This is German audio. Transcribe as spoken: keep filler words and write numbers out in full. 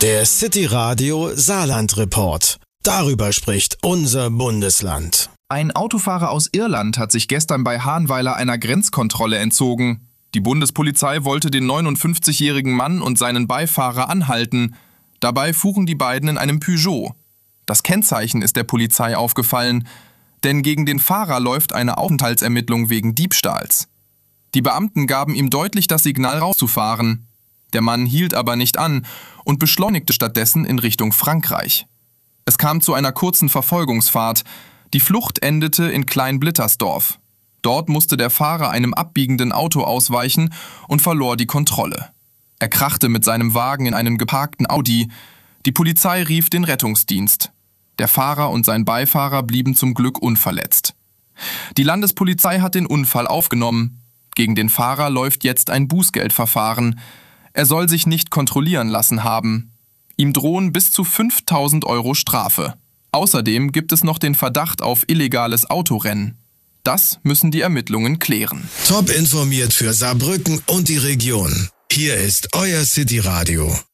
Der City Radio Saarland Report. Darüber spricht unser Bundesland. Ein Autofahrer aus Irland hat sich gestern bei Hahnweiler einer Grenzkontrolle entzogen. Die Bundespolizei wollte den neunundfünfzigjährigen Mann und seinen Beifahrer anhalten. Dabei fuhren die beiden in einem Peugeot. Das Kennzeichen ist der Polizei aufgefallen, denn gegen den Fahrer läuft eine Aufenthaltsermittlung wegen Diebstahls. Die Beamten gaben ihm deutlich das Signal, rauszufahren. Der Mann hielt aber nicht an und beschleunigte stattdessen in Richtung Frankreich. Es kam zu einer kurzen Verfolgungsfahrt. Die Flucht endete in Klein-Blittersdorf. Dort musste der Fahrer einem abbiegenden Auto ausweichen und verlor die Kontrolle. Er krachte mit seinem Wagen in einen geparkten Audi. Die Polizei rief den Rettungsdienst. Der Fahrer und sein Beifahrer blieben zum Glück unverletzt. Die Landespolizei hat den Unfall aufgenommen. Gegen den Fahrer läuft jetzt ein Bußgeldverfahren. Er soll sich nicht kontrollieren lassen haben. Ihm drohen bis zu fünftausend Euro Strafe. Außerdem gibt es noch den Verdacht auf illegales Autorennen. Das müssen die Ermittlungen klären. Top informiert für Saarbrücken und die Region. Hier ist euer City Radio.